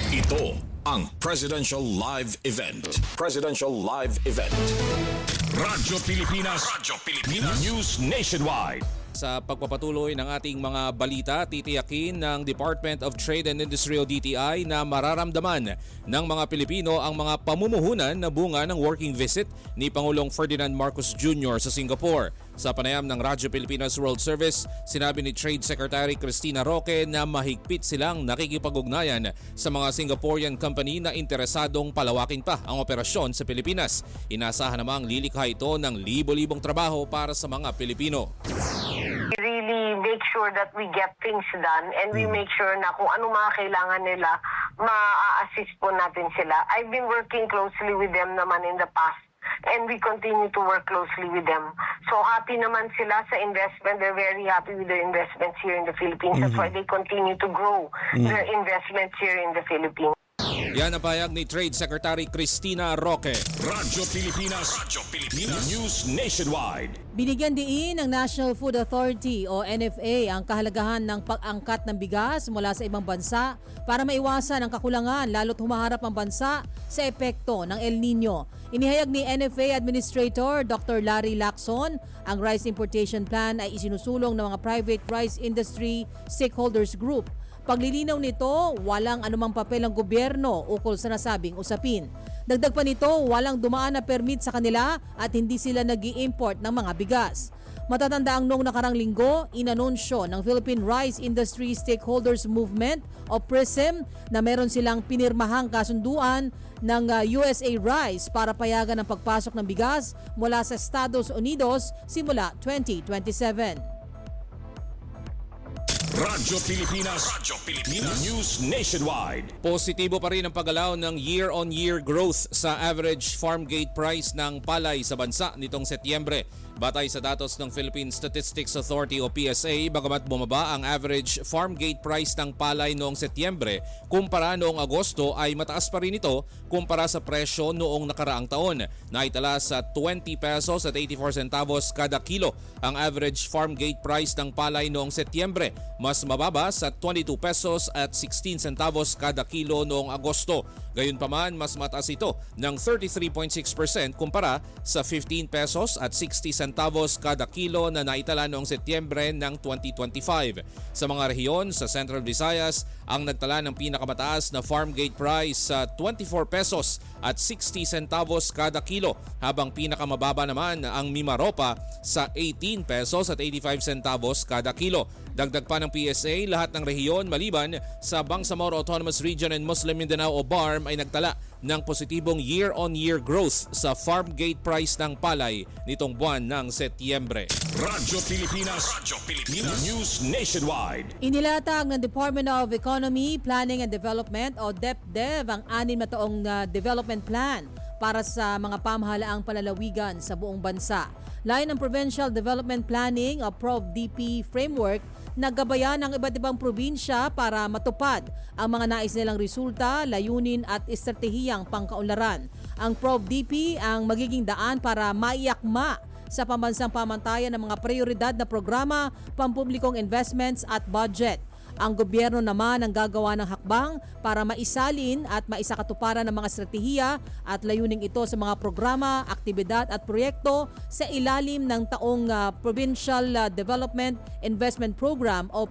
Ito ang Presidential Live Event. Presidential Live Event. Radyo Pilipinas. Radyo Pilipinas. News Nationwide. Sa pagpapatuloy ng ating mga balita, titiyakin ng Department of Trade and Industry o DTI na mararamdaman ng mga Pilipino ang mga pamumuhunan na bunga ng working visit ni Pangulong Ferdinand Marcos Jr. sa Singapore. Sa panayam ng Radyo Pilipinas World Service, sinabi ni Trade Secretary Cristina Roque na mahigpit silang nakikipag-ugnayan sa mga Singaporean company na interesadong palawakin pa ang operasyon sa Pilipinas. Inasahan namang lilikha ito ng libo-libong trabaho para sa mga Pilipino. We really make sure that we get things done and we make sure na kung ano mga kailangan nila, ma-assist po natin sila. I've been working closely with them naman in the past and we continue to work closely with them. So happy naman sila sa investment. They're very happy with their investments here in the Philippines. That's why they continue to grow their investments here in the Philippines. Yan ang pahayag ni Trade Secretary Cristina Roque. Radyo Pilipinas. Radyo Pilipinas. News Nationwide. Binigyan diin ng National Food Authority o NFA ang kahalagahan ng pag-angkat ng bigas mula sa ibang bansa para maiwasan ang kakulangan lalo't humaharap ang bansa sa epekto ng El Nino. Inihayag ni NFA Administrator Dr. Larry Lacson, ang rice importation plan ay isinusulong ng mga private rice industry stakeholders group. Paglilinaw nito, walang anumang papel ng gobyerno ukol sa nasabing usapin. Dagdag pa nito, walang dumaan na permit sa kanila at hindi sila nag-i-import ng mga bigas. Matatanda ang noong nakarang linggo, inanunsyo ng Philippine Rice Industry Stakeholders Movement o PRISM na meron silang pinirmahang kasunduan ng USA Rice para payagan ang pagpasok ng bigas mula sa Estados Unidos simula 2027. Radyo Pilipinas. Radyo Pilipinas. News Nationwide. Positibo pa rin ang paggalaw ng year-on-year growth sa average farm gate price ng palay sa bansa nitong Setyembre. Batay sa datos ng Philippine Statistics Authority o PSA, bagamat bumaba ang average farm gate price ng palay noong Setyembre, kumpara noong Agosto ay mataas pa rin ito kumpara sa presyo noong nakaraang taon. Naitala sa 20 pesos at 84 centavos kada kilo ang average farm gate price ng palay noong Setyembre, mas mababa sa 22 pesos at 16 centavos kada kilo noong Agosto. Gayunpaman, mas mataas ito ng 33.6% kumpara sa 15 pesos at 60 centavos kada kilo na naitala noong Setyembre ng 2025. Sa mga rehiyon sa Central Visayas, ang nagtala ng pinakamataas na farm gate price sa 24 pesos at 60 centavos kada kilo, habang pinakamababa naman ang Mimaropa sa 18 pesos at 85 centavos kada kilo. Dagdag pa ng PSA, lahat ng rehiyon maliban sa Bangsamoro Autonomous Region and Muslim Mindanao o BARM ay nagtala ng positibong year-on-year growth sa farm gate price ng palay nitong buwan ng Setyembre. Radyo Pilipinas. Radyo Pilipinas. News Nationwide. Inilatag ng Department of Economy, Planning and Development o DepDev ang 6 na taong development plan para sa mga pamahalaang palalawigan sa buong bansa. Layon ng Provincial Development Planning o ProvDP framework na gabayan ng iba't ibang probinsya para matupad ang mga nais nilang resulta, layunin at estratehiyang pangkaunlaran. Ang ProvDP ang magiging daan para maiakma sa pambansang pamantayan ng mga prioridad na programa, pampublikong investments at budget. Ang gobyerno naman ang gagawa ng hakbang para maisalin at maisakatuparan ng mga estratehiya at layuning ito sa mga programa, aktibidad at proyekto sa ilalim ng taong Provincial Development Investment Program o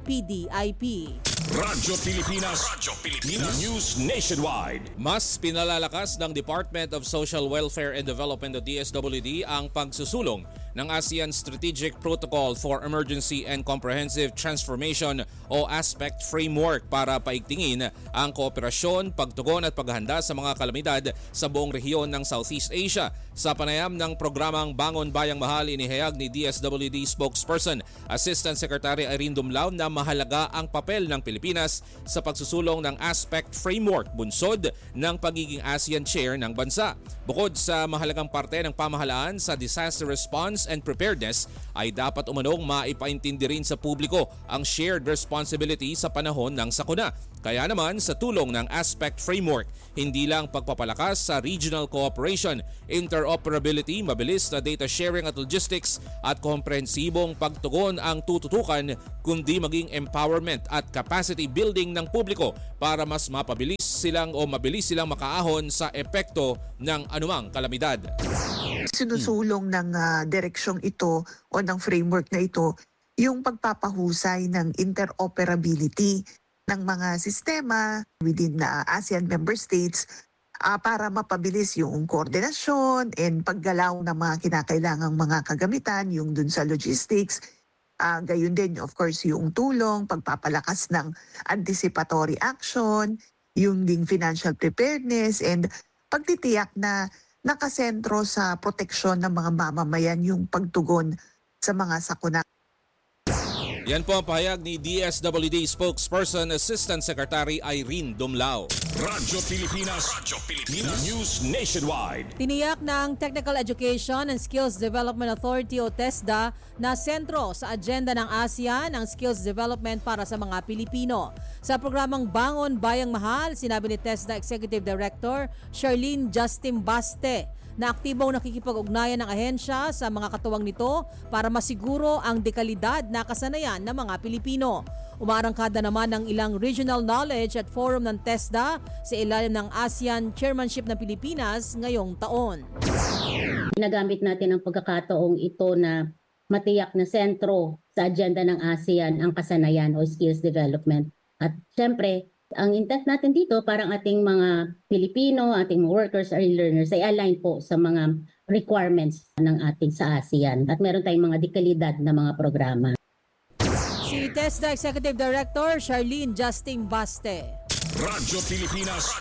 PDIP. Radyo Pilipinas. Radyo Pilipinas. News Nationwide. Mas pinalalakas ng Department of Social Welfare and Development o DSWD ang pagsusulong ng ASEAN Strategic Protocol for Emergency and Comprehensive Transformation o ASPECT Framework para paigtingin ang kooperasyon, pagtugon at paghahanda sa mga kalamidad sa buong rehiyon ng Southeast Asia. Sa panayam ng programang Bangon Bayang Mahal, inihayag ni DSWD spokesperson Assistant Secretary Irene Dumlao na mahalaga ang papel ng Pilipinas sa pagsusulong ng ASPECT Framework, bunsod ng pagiging ASEAN Chair ng bansa. Bukod sa mahalagang parte ng pamahalaan sa disaster response operations and preparedness ay dapat umanong maipaintindi rin sa publiko ang shared responsibility sa panahon ng sakuna. Kaya naman sa tulong ng Aspect Framework, hindi lang pagpapalakas sa regional cooperation, interoperability, mabilis na data sharing at logistics at komprehensibong pagtugon ang tututukan, kundi maging empowerment at capacity building ng publiko para mas mabilis silang makaahon sa epekto ng anumang kalamidad. Sinusulong ng direksyong ito o ng framework na ito yung pagpapahusay ng interoperability ng mga sistema within the ASEAN member states para mapabilis yung koordinasyon and paggalaw ng mga kinakailangang mga kagamitan, yung dun sa logistics. Gayon din, of course, yung tulong, pagpapalakas ng anticipatory action, yung ding financial preparedness, and pagtitiyak na nakasentro sa proteksyon ng mga mamamayan yung pagtugon sa mga sakuna. Yan po ang pahayag ni DSWD Spokesperson Assistant Secretary Irene Dumlao. Radyo Pilipinas, News Nationwide. Tiniyak ng Technical Education and Skills Development Authority o TESDA na sentro sa agenda ng ASEAN ang skills development para sa mga Pilipino. Sa programang Bangon Bayang Mahal, sinabi ni TESDA Executive Director Charlene Justin Baste na aktibong nakikipag-ugnayan ng ahensya sa mga katuwang nito para masiguro ang dekalidad na kasanayan ng mga Pilipino. Umarangkada naman ng ilang regional knowledge at forum ng TESDA sa ilalim ng ASEAN Chairmanship ng Pilipinas ngayong taon. Ginagamit natin ang pagkakataong ito na matiyak na sentro sa agenda ng ASEAN ang kasanayan o skills development. At syempre, ang intent natin dito parang ating mga Pilipino, ating workers or learners ay align po sa mga requirements ng ating sa ASEAN. At meron tayong mga dekalidad na mga programa. Si TESDA Executive Director Charlene Justin Baste. Radyo Pilipinas,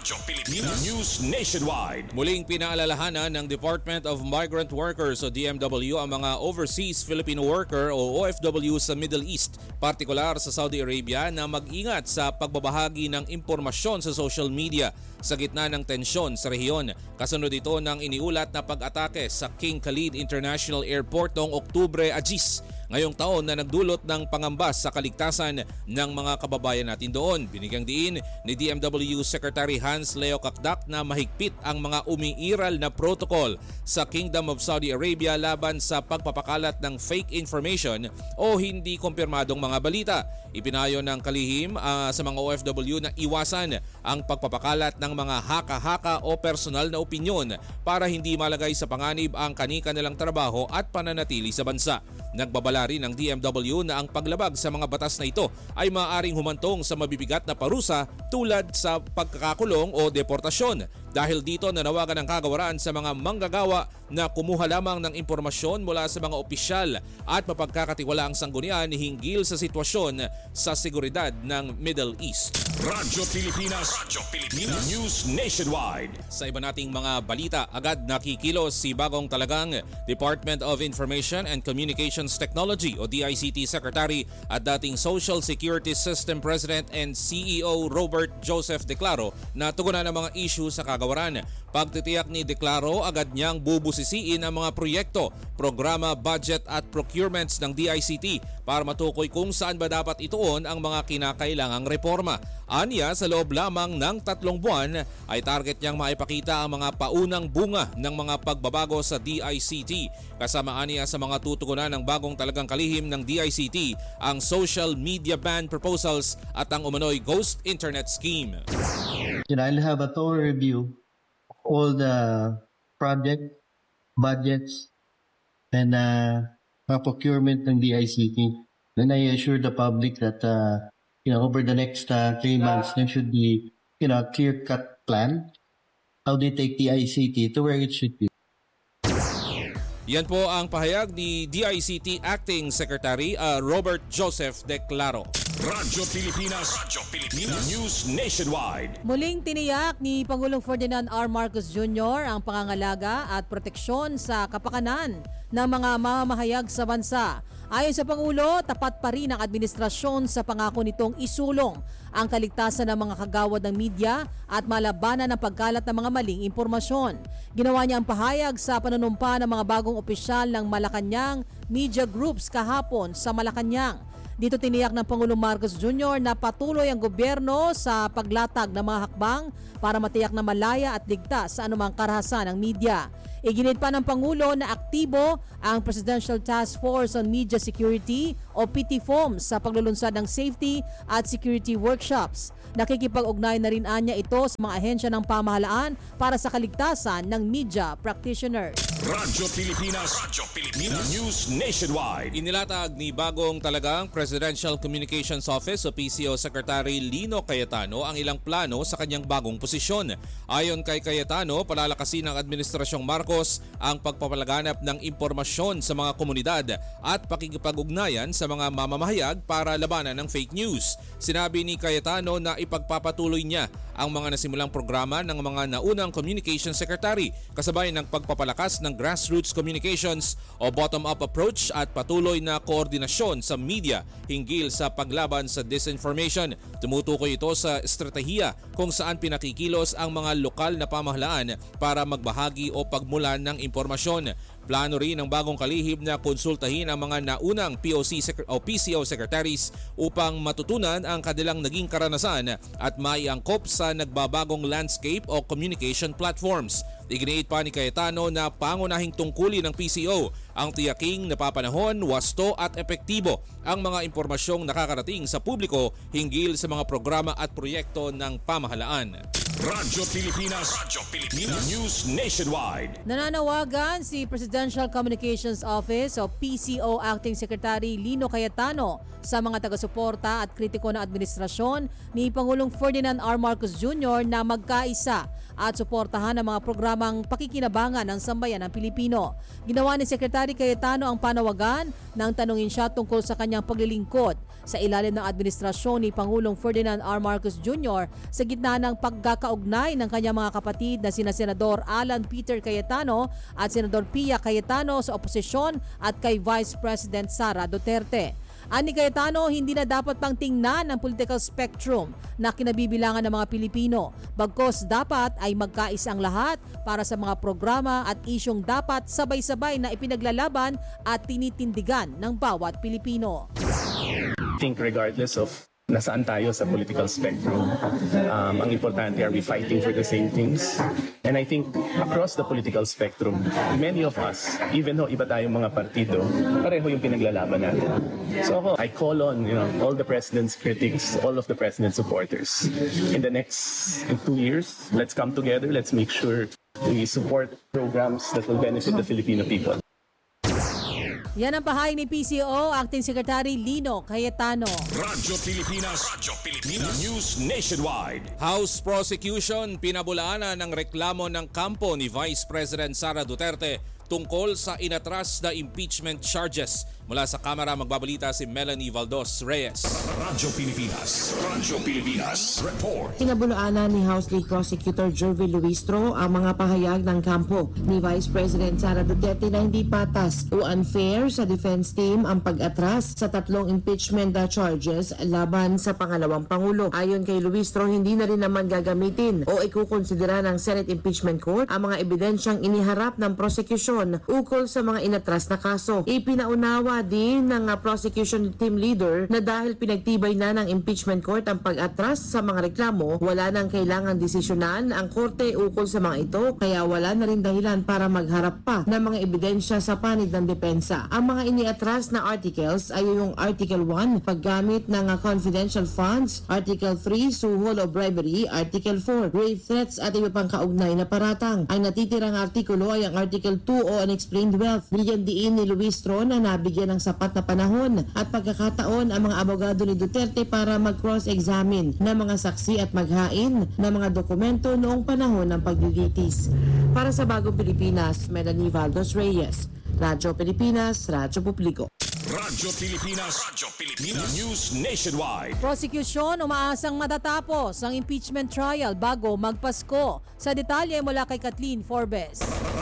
News Nationwide. Muling pinaalalahanan ng Department of Migrant Workers o DMW ang mga overseas Filipino worker o OFW sa Middle East, partikular sa Saudi Arabia, na mag-ingat sa pagbabahagi ng impormasyon sa social media sa gitna ng tensyon sa rehiyon. Kasunod ito ng iniulat na pag-atake sa King Khalid International Airport noong Oktubre 10 ngayong taon na nagdulot ng pangambas sa kaligtasan ng mga kababayan natin doon. Binigyang diin ni DMW Secretary Hans Leo Kakdak na mahigpit ang mga umiiral na protocol sa Kingdom of Saudi Arabia laban sa pagpapakalat ng fake information o hindi kumpirmadong mga balita. Ipinayo ng kalihim sa mga OFW na iwasan ang pagpapakalat ng mga haka-haka o personal na opinyon para hindi malagay sa panganib ang kani-kanilang trabaho at pananatili sa bansa. Nagbabala rin ng DMW na ang paglabag sa mga batas na ito ay maaaring humantong sa mabibigat na parusa tulad sa pagkakakulong o deportasyon. Dahil dito nanawagan ng kagawaran sa mga manggagawa na kumuha lamang ng impormasyon mula sa mga opisyal at mapagkakatiwalaang sanggunian hinggil sa sitwasyon sa seguridad ng Middle East. Radyo Pilipinas, News Nationwide. Sa iba nating mga balita, agad nakikilos si bagong talagang Department of Information and Communications Technology o DICT Secretary at dating Social Security System President and CEO Robert Joseph Declaro na tugunan ang mga issue sa kagawaran. Pagtitiyak ni Declaro, agad niyang bubusisiin ang mga proyekto, programa, budget at procurements ng DICT para matukoy kung saan ba dapat ituon ang mga kinakailangang reforma. Aniya, sa loob lamang ng 3 buwan ay target niyang maipakita ang mga paunang bunga ng mga pagbabago sa DICT. Kasama aniya sa mga tutugunan ng bagong talagang kalihim ng DICT ang social media ban proposals at ang umano'y ghost internet scheme. I'll have a thorough review of all the project, budgets, and procurement ng DICT. Then I assure the public that over the next 3 months, there should be a clear-cut plan how they take DICT to where it should be. Yan po ang pahayag ni DICT Acting Secretary Robert Joseph Declaro. Radyo Pilipinas, News Nationwide. Muling tiniyak ni Pangulong Ferdinand R. Marcos Jr. ang pangangalaga at proteksyon sa kapakanan ng mga mamamahayag sa bansa. Ayon sa Pangulo, tapat pa rin ang administrasyon sa pangako nitong isulong ang kaligtasan ng mga kagawad ng media at malabanan ng pagkalat ng mga maling impormasyon. Ginawa niya ang pahayag sa panunumpa ng mga bagong opisyal ng Malacanang Media Groups kahapon sa Malacanang. Dito tiniyak ng Pangulong Marcos Jr. na patuloy ang gobyerno sa paglatag ng mga hakbang para matiyak na malaya at ligtas sa anumang karahasan ng media. Iginit pa ng Pangulo na aktibo ang Presidential Task Force on Media Security o PTFOM sa paglulunsad ng safety at security workshops. Nakikipag-ugnay na rin anya ito sa mga ahensya ng pamahalaan para sa kaligtasan ng media practitioners. Radyo Pilipinas, News Nationwide. Inilatag ni bagong talagang Presidential Communications Office o PCO Secretary Lino Cayetano ang ilang plano sa kanyang bagong posisyon. Ayon kay Cayetano, palalakasin ng Administrasyong Marcos ang pagpapalaganap ng impormasyon sa mga komunidad at pakikipag-ugnayan sa mga mamamahayag para labanan ng fake news. Sinabi ni Cayetano na ipagpapatuloy niya ang mga nasimulang programa ng mga naunang Communications Secretary kasabay ng pagpapalakas ng grassroots communications o bottom-up approach at patuloy na koordinasyon sa media hinggil sa paglaban sa disinformation. Tumutukoy ito sa estratehiya kung saan pinakikilos ang mga lokal na pamahalaan para magbahagi o pagmulan ng impormasyon. Plano rin ng bagong kalihim na konsultahin ang mga naunang PCO secretaries upang matutunan ang kanilang naging karanasan at maiangkop sa nagbabagong landscape o communication platforms. Iginiit pa ni Cayetano na pangunahing tungkulin ng PCO ang tiyaking napapanahon, wasto at epektibo ang mga impormasyong nakakarating sa publiko hinggil sa mga programa at proyekto ng pamahalaan. Radyo Pilipinas, News Nationwide. Nananawagan si Presidential Communications Office o PCO Acting Secretary Lino Cayetano sa mga taga-suporta at kritiko ng administrasyon ni Pangulong Ferdinand R. Marcos Jr. na magkaisa at suportahan ang mga programang pakikinabangan ng sambayan ng Pilipino. Ginawa ni Secretary Cayetano ang panawagan nang tanungin siya tungkol sa kanyang paglilingkod sa ilalim ng administrasyon ni Pangulong Ferdinand R. Marcos Jr. sa gitna ng pagkakaugnay ng kanyang mga kapatid na sina Senador Alan Peter Cayetano at Senador Pia Cayetano sa oposisyon at kay Vice President Sara Duterte. Ani Cayetano, hindi na dapat pang tingnan ang political spectrum na kinabibilangan ng mga Pilipino. Bagkos dapat ay magkaisa ang lahat para sa mga programa at isyong dapat sabay-sabay na ipinaglalaban at tinitindigan ng bawat Pilipino. I think regardless of nasaan tayo sa political spectrum, ang importante, are we fighting for the same things? And I think across the political spectrum, many of us, even though iba tayong mga partido, pareho yung pinaglalaban natin. So ako, I call on all the president's critics, all of the president's supporters. In the next 2 years, let's come together, let's make sure we support programs that will benefit the Filipino people. Yan ang pahay ni PCO Acting Secretary Lino Cayetano. Radyo Pilipinas, News Nationwide. House Prosecution pinabulaanan ng reklamo ng kampo ni Vice President Sara Duterte tungkol sa inatras na impeachment charges. Mula sa Kamara, magbabalita si Melanie Valdos Reyes. Radyo Pilipinas, report. Pinabulaanan ni House Lead Prosecutor Jervy Luistro ang mga pahayag ng kampo ni Vice President Sara Duterte na hindi patas o unfair sa defense team ang pag-atras sa 3 impeachment charges laban sa pangalawang Pangulo. Ayon kay Luistro, hindi na rin naman gagamitin o ikukonsidera ng Senate Impeachment Court ang mga ebidensyang iniharap ng prosecution ukol sa mga inatras na kaso. Ipinaunawa din ng prosecution team leader na dahil pinagtibay na ng impeachment court ang pag-atras sa mga reklamo, wala nang kailangang desisyonan ang korte ukol sa mga ito, kaya wala na rin dahilan para magharap pa ng mga ebidensya sa panig ng depensa. Ang mga iniatras na articles ay yung Article 1, paggamit ng confidential funds, Article 3, suhol o bribery, Article 4, grave threats at iba pang kaugnay na paratang. Ang natitirang artikulo ay ang Article 2 o unexplained wealth. Bigyan diin ni Luistro na nabigyan ng sapat na panahon at pagkakataon ang mga abogado ni Duterte para mag-cross-examine ng mga saksi at maghain ng mga dokumento noong panahon ng paglilitis. Para sa Bagong Pilipinas, Melanie Valdos Reyes, Radyo Pilipinas, Radyo Publiko. Radyo Pilipinas, News Nationwide. Prosecution umaasang matatapos ang impeachment trial bago magpasko. Sa detalye mula kay Kathleen Forbes.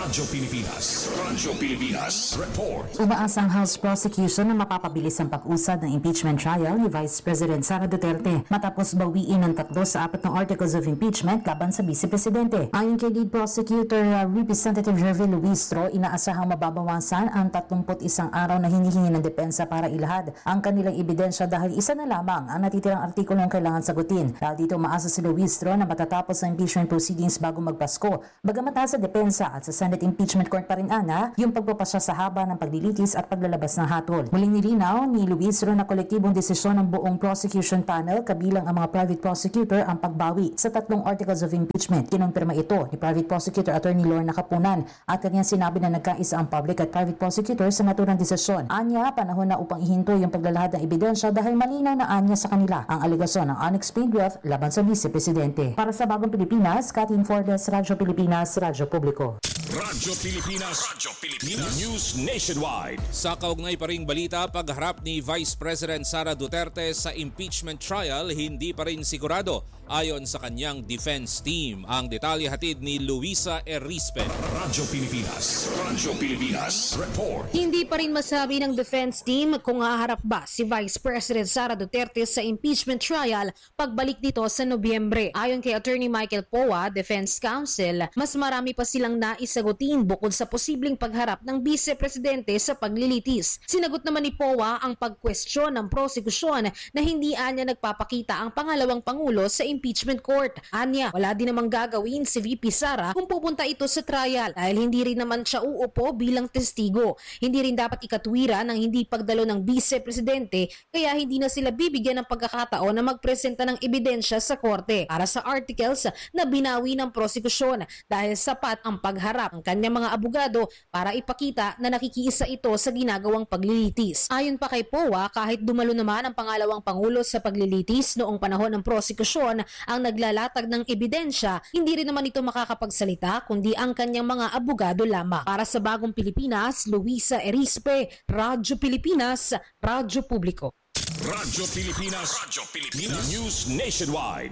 Radyo Pilipinas. Radyo Pilipinas. Report. Umaasa ang House Prosecution na mapapabilis ang pag-usad ng impeachment trial ni Vice President Sara Duterte matapos bawiin ng 3 sa 4 ng articles of impeachment laban sa Vice Presidente. Ayon kay Lead Prosecutor Representative Jervin Luistro, inaasahang mababawasan ang 31 araw na hinihingi ng depensa para ilahad ang kanilang ebidensya dahil isa na lamang ang natitirang artikulong kailangan sagutin. Dahil dito umaasa si Luistro na matatapos ang impeachment proceedings bago magpasko. Bagamat nasa depensa at sa Senate Impeachment Court pa rin yung pagpapasya sa haba ng paglilitis at paglalabas ng hatol. Muling nilinaw ni Luistro na kolektibong desisyon ng buong prosecution panel kabilang ang mga private prosecutor ang pagbawi sa 3 articles of impeachment. Kinumpirma ito ni Private Prosecutor Attorney Lorna Kapunan at kanyang sinabi na nagkaisa ang public at private prosecutor sa naturang desisyon. Anya, panahon na upang ihinto yung paglalahad ng ebidensya dahil malinaw na anya sa kanila ang aligasyon ng unexplained wealth laban sa Vice Presidente. Para sa Bagong Pilipinas, Kathleen Fordes, Radyo Pilipinas, Radyo Publiko. Radyo Pilipinas. Radyo Pilipinas. News Nationwide. Sa kaugnay pa ring balita, pagharap ni Vice President Sara Duterte sa impeachment trial, hindi pa rin sigurado ayon sa kanyang defense team. Ang detalye hatid ni Luisa Erispe. Radyo Pilipinas. Radyo Pilipinas. Report. Hindi pa rin masabi ng defense team kung haharap ba si Vice President Sara Duterte sa impeachment trial pagbalik nito sa Nobyembre. Ayon kay Attorney Michael Poa, Defense Counsel, mas marami pa silang naisagutin bukod sa posibleng pagharap ng Vice Presidente sa paglilitis. Sinagot naman ni Poa ang pagkwestiyon ng prosekusyon na hindi anya nagpapakita ang pangalawang pangulo sa impeachment court. Anya, wala din namang gagawin si VP Sara kung pupunta ito sa trial dahil hindi rin naman siya uupo bilang testigo. Hindi rin dapat ikatwira ng hindi pagdalo ng Vice Presidente kaya hindi na sila bibigyan ng pagkakataon na magpresenta ng ebidensya sa korte para sa articles na binawi ng prosekusyon dahil sapat ang pagharap ng kanyang mga abogado para ipakita na nakikiisa ito sa ginagawang paglilitis. Ayon pa kay Poa, kahit dumalo naman ang pangalawang pangulo sa paglilitis noong panahon ng prosekusyon ang naglalatag ng ebidensya, hindi rin naman ito makakapagsalita kundi ang kanyang mga abogado lamang. Para sa Bagong Pilipinas, Luisa Erispe, Radyo Pilipinas, Radyo Publiko. Radyo Pilipinas. Radyo Pilipinas. News Nationwide.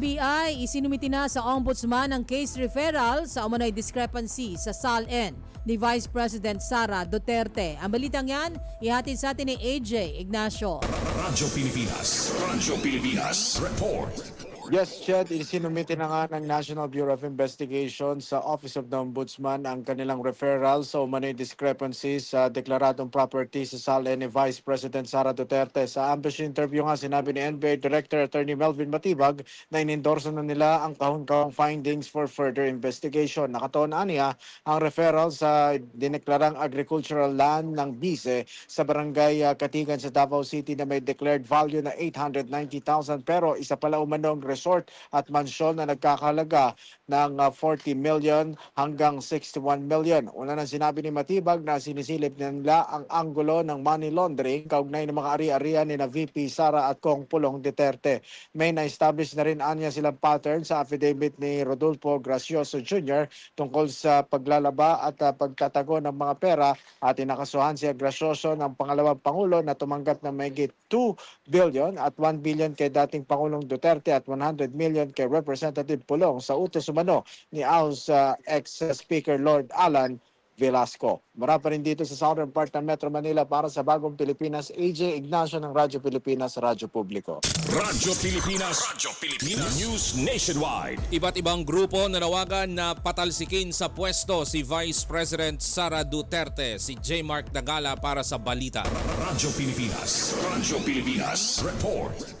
NBI isinumiti na sa Ombudsman ang case referral sa umano'y discrepancy sa SALN ni Vice President Sara Duterte. Ang balitang yan, ihatid sa atin ni AJ Ignacio. Radyo Pilipinas. Radyo Pilipinas. Report. Yes, Chad, isinumiti na nga ng National Bureau of Investigation sa Office of the Ombudsman ang kanilang referral sa umano'y discrepancies sa deklaradong property sa SALN ni Vice President Sara Duterte. Sa ambush interview nga, sinabi ni NBI Director Attorney Melvin Matibag na inendorso na nila ang kahon-kahong findings for further investigation. Nakataon niya ang referral sa dineklarang agricultural land ng Bise sa barangay Katigan sa Davao City na may declared value na 890,000 pero isa pala umanong resort at mansyon na nagkakahalaga ng 40 million hanggang 61 million. Una nang sinabi ni Matibag na sinisilip nila ang anggulo ng money laundering kaugnay ng mga ari-arian ni na VP Sara at Kong Pulong Duterte. May na-establish na rin anya silang pattern sa affidavit ni Rodolfo Gracioso Jr. tungkol sa paglalaba at pagtatago ng mga pera at inakasuhan si Gracioso ng pangalawang Pangulo na tumanggap ng mahigit 2 billion at 1 billion kay dating Pangulong Duterte at 100 million kay Representative Pulong sa utos umano ni House ex-Speaker Lord Alan Velasco. Mara pa rin dito sa southern part ng Metro Manila para sa Bagong Pilipinas, AJ Ignacio ng Radyo Pilipinas, Radyo Publiko. Radyo Pilipinas. Radyo Pilipinas. News Nationwide. Iba't ibang grupo nanawagan na patalsikin sa pwesto si Vice President Sara Duterte. Si J. Mark Dagala para sa balita. Radyo Pilipinas. Radyo Pilipinas. Report.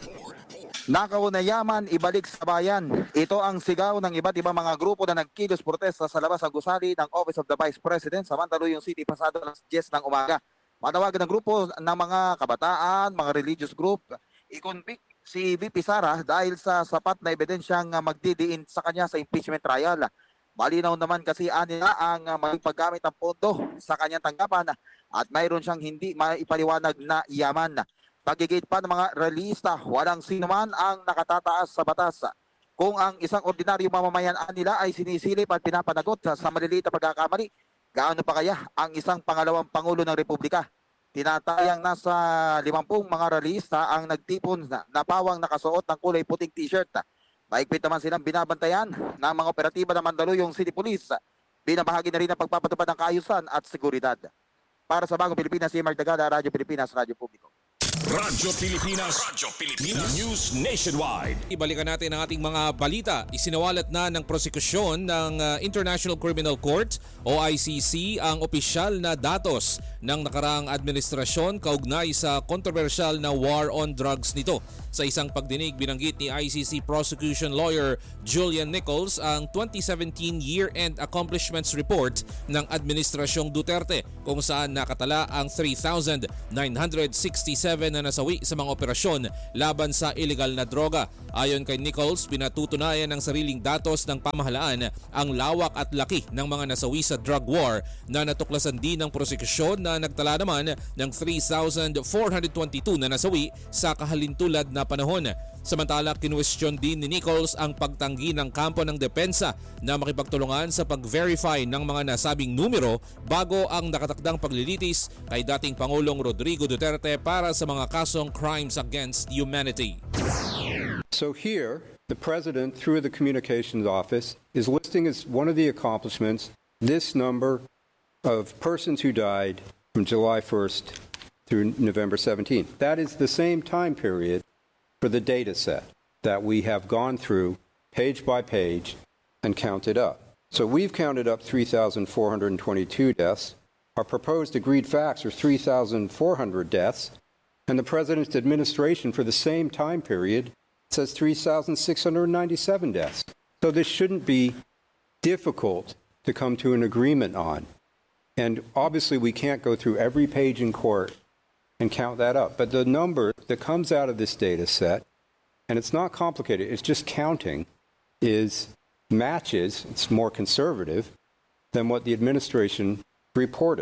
Nakauna yaman, ibalik sa bayan. Ito ang sigaw ng iba't ibang mga grupo na nagkilos protesta sa labas ng gusali ng Office of the Vice President sa Mandaluyong City pasado alas 10 ng umaga. Manawagan ng grupo ng mga kabataan, mga religious group, i-convict si VP Sara dahil sa sapat na ebidensyang magdidiin sa kanya sa impeachment trial. Malinaw naman kasi nila ang maling paggamit ng pondo sa kanyang tanggapan at mayroon siyang hindi maipaliwanag na yaman. Pagigit pa ng mga realista, walang sino man ang nakatataas sa batas. Kung ang isang ordinaryo mamamayan nila ay sinisilip at pinapanagot sa maliliit na pagkakamali, gaano pa kaya ang isang pangalawang Pangulo ng Republika? Tinatayang nasa 50 mga realista ang nagtipon na pawang nakasuot ng kulay puting t-shirt. Maigpit naman silang binabantayan ng mga operatiba ng Mandaluyong City Police. bilang bahagi na rin ng pagpapatupad ng kaayusan at seguridad. Para sa Bagong Pilipinas, si Mark Dagada, Radyo Pilipinas, Radyo Publiko. Radyo Pilipinas, News Nationwide. Ibalikan natin ang ating mga balita. Isinawalat na ng prosekusyon ng International Criminal Court o ICC ang opisyal na datos ng nakaraang administrasyon kaugnay sa kontrobersyal na war on drugs nito. Sa isang pagdinig, binanggit ni ICC prosecution lawyer Julian Nichols ang 2017 Year-End Accomplishments Report ng Administrasyong Duterte kung saan nakatala ang 3,967 na nasawi sa mga operasyon laban sa illegal na droga. Ayon kay Nichols, pinatutunayan ng sariling datos ng pamahalaan ang lawak at laki ng mga nasawi sa drug war na natuklasan din ng prosekusyon na nagtala naman ng 3,422 na nasawi sa kahalintulad na panahon. Samantala, kinwestiyon din ni Nichols ang pagtanggi ng kampo ng depensa na makipagtulungan sa pag-verify ng mga nasabing numero bago ang nakatakdang paglilitis kay dating Pangulong Rodrigo Duterte para sa mga kasong crimes against humanity. So here, the President, through the Communications Office, is listing as one of the accomplishments this number of persons who died from July 1st through November 17th. That is the same time period for the data set that we have gone through page by page and counted up. So we've counted up 3,422 deaths. Our proposed agreed facts are 3,400 deaths. And the President's administration for the same time period says 3,697 deaths. So this shouldn't be difficult to come to an agreement on. And obviously we can't go through every page in court and count that up. But the number that comes out of this data set, and it's not complicated, it's just counting, matches, it's more conservative than what the administration reported.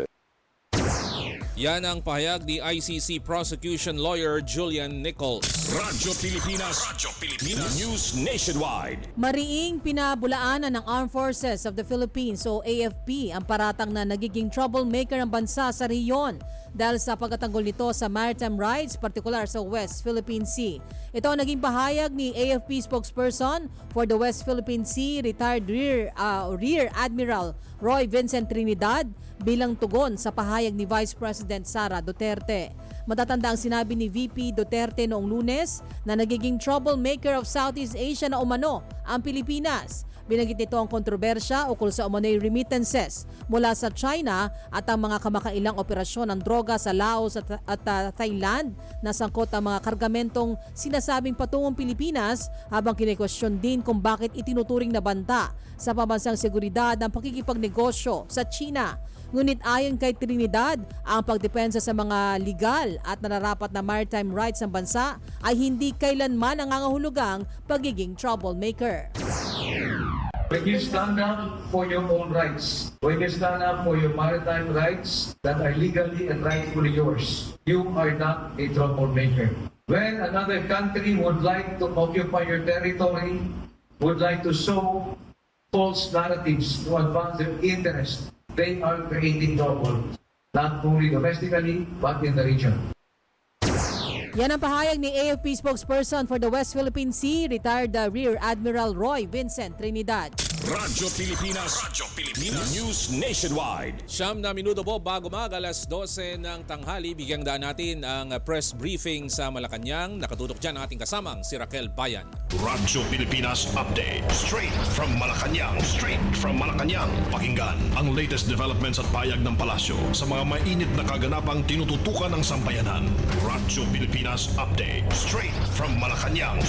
Yan ang pahayag ni ICC prosecution lawyer Julian Nichols. Radyo Pilipinas, News Nationwide. Mariing pinabulaanan ng Armed Forces of the Philippines o AFP ang paratang na nagiging troublemaker ang bansa sa rehiyon dahil sa pagtatanggol nito sa maritime rights, partikular sa West Philippine Sea. Ito ang naging pahayag ni AFP spokesperson for the West Philippine Sea, retired Rear Admiral Roy Vincent Trinidad bilang tugon sa pahayag ni Vice President Sara Duterte. Matatanda ang sinabi ni VP Duterte noong Lunes na nagiging troublemaker of Southeast Asia na umano ang Pilipinas. Binanggit nito ang kontrobersya ukol sa umano'y remittances mula sa China at ang mga kamakailang operasyon ng droga sa Laos at Thailand na sangkot ang mga kargamentong sinasabing patungong Pilipinas, habang kinikwestiyon din kung bakit itinuturing na banta sa pambansang seguridad ang pakikipagnegosyo sa China. Ngunit ayon kay Trinidad, ang pagdepensa sa mga legal at nararapat na maritime rights ng bansa ay hindi kailanman nangangahulugang pagiging troublemaker. When you stand up for your own rights, when you stand up for your maritime rights that are legally and rightfully yours, you are not a troublemaker. When another country would like to occupy your territory, would like to sow false narratives to advance their interest, they are creating trouble, not only domestically, but in the region. Yan ang pahayag ni AFP spokesperson for the West Philippine Sea, retired Rear Admiral Roy Vincent Trinidad. Radyo Pilipinas, News Nationwide. 9 na minuto po bago alas 12 ng tanghali, bigyang daan natin ang press briefing sa Malacanang. Nakatutok dyan ang ating kasamang si Raquel Bayan. Radyo Pilipinas Update. Straight from Malacanang. Pakinggan ang latest developments at payag ng palasyo sa mga mainit na kaganapang tinututukan ng sambayanan. Radyo Pilipinas Update. Straight from Malacanang.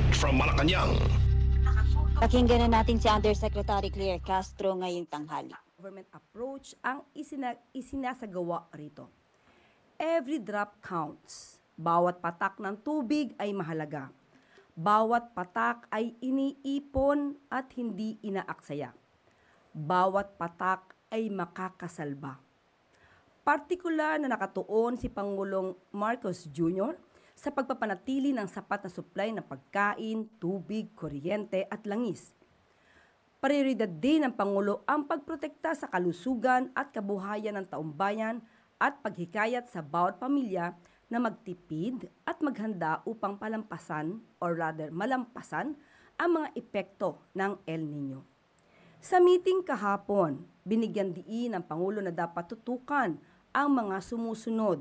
Pakinggan na natin si Undersecretary Claire Castro ngayong tanghali. Government approach ang isinasagawa rito. Every drop counts. Bawat patak ng tubig ay mahalaga. Bawat patak ay iniipon at hindi inaaksaya. Bawat patak ay makakasalba. Partikular na nakatuon si Pangulong Marcos Jr. sa pagpapanatili ng sapat na supply ng pagkain, tubig, kuryente at langis. Prioridad din ng Pangulo ang pagprotekta sa kalusugan at kabuhayan ng taumbayan at paghikayat sa bawat pamilya na magtipid at maghanda upang malampasan ang mga epekto ng El Nino. Sa meeting kahapon, binigyan diin ng Pangulo na dapat tutukan ang mga sumusunod: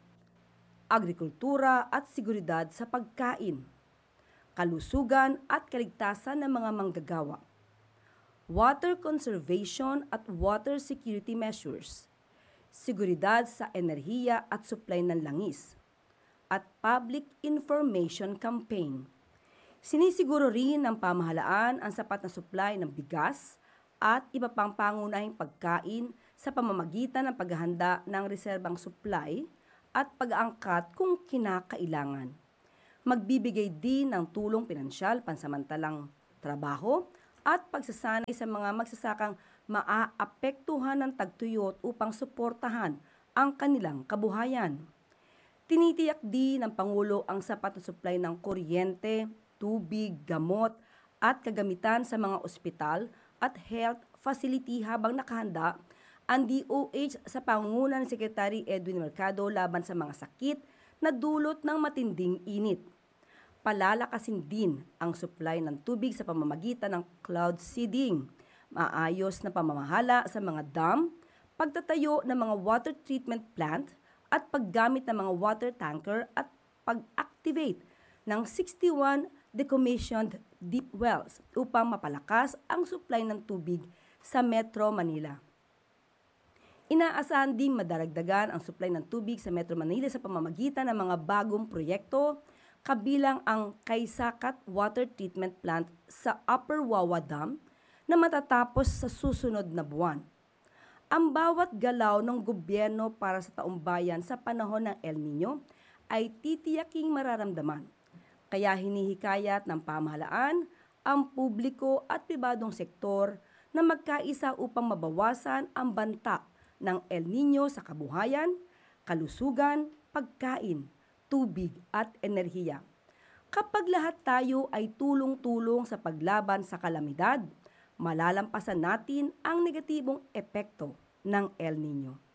agrikultura at seguridad sa pagkain, kalusugan at kaligtasan ng mga manggagawa, water conservation at water security measures, seguridad sa enerhiya at supply ng langis, at public information campaign. Sinisiguro rin ng pamahalaan ang sapat na supply ng bigas at iba pang pangunahing pagkain sa pamamagitan ng paghahanda ng reserbang supply at pag-aangkat kung kinakailangan. Magbibigay din ng tulong pinansyal, pansamantalang trabaho at pagsasanay sa mga magsasakang maaapektuhan ng tagtuyot upang suportahan ang kanilang kabuhayan. Tinitiyak din ng Pangulo ang sapat na supply ng kuryente, tubig, gamot at kagamitan sa mga ospital at health facility habang nakahanda ang DOH sa pangunguna ni Secretary Edwin Mercado laban sa mga sakit na dulot ng matinding init. Palalakasin din ang supply ng tubig sa pamamagitan ng cloud seeding, maayos na pamamahala sa mga dam, pagtatayo ng mga water treatment plant at paggamit ng mga water tanker at pag-activate ng 61 decommissioned deep wells upang mapalakas ang supply ng tubig sa Metro Manila. Inaasahan ding madaragdagan ang supply ng tubig sa Metro Manila sa pamamagitan ng mga bagong proyekto, kabilang ang Kaysakat Water Treatment Plant sa Upper Wawa Dam na matatapos sa susunod na buwan. Ang bawat galaw ng gobyerno para sa taumbayan sa panahon ng El Nino ay titiyaking mararamdaman. Kaya hinihikayat ng pamahalaan ang publiko at pribadong sektor na magkaisa upang mabawasan ang banta ng El Nino sa kabuhayan, kalusugan, pagkain, tubig at enerhiya. Kapag lahat tayo ay tulong-tulong sa paglaban sa kalamidad, malalampasan natin ang negatibong epekto ng El Nino.